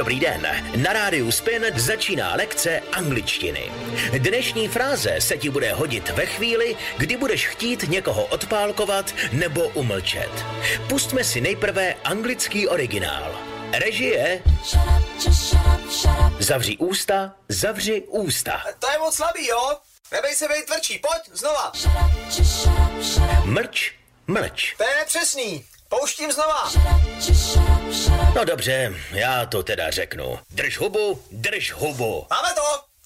Dobrý den, na rádiu Spin začíná lekce angličtiny. Dnešní fráze se ti bude hodit ve chvíli, kdy budeš chtít někoho odpálkovat nebo umlčet. Pustme si nejprve anglický originál. Režie. Zavři ústa, zavři ústa. To je moc slabý, jo? Nebej se být tvrdší, pojď, znova. Mlč, mlč. To je nepřesný. Pouštím znova. No dobře, já to teda řeknu. Drž hubu, drž hubu. Máme to.